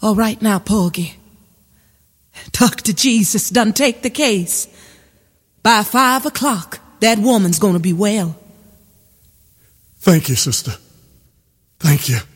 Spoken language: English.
All right now, Porgy. Dr. Jesus done take the case. By 5 o'clock, that woman's gonna be well. Thank you, sister. Thank you.